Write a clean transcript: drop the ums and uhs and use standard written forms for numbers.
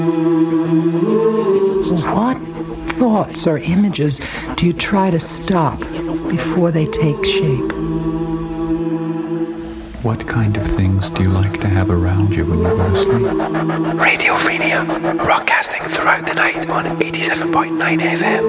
What thoughts or images do you try to stop before they take shape? What kind of things do you like to have around you when you go to sleep? Radio Frenia, broadcasting throughout the night on 87.9 FM.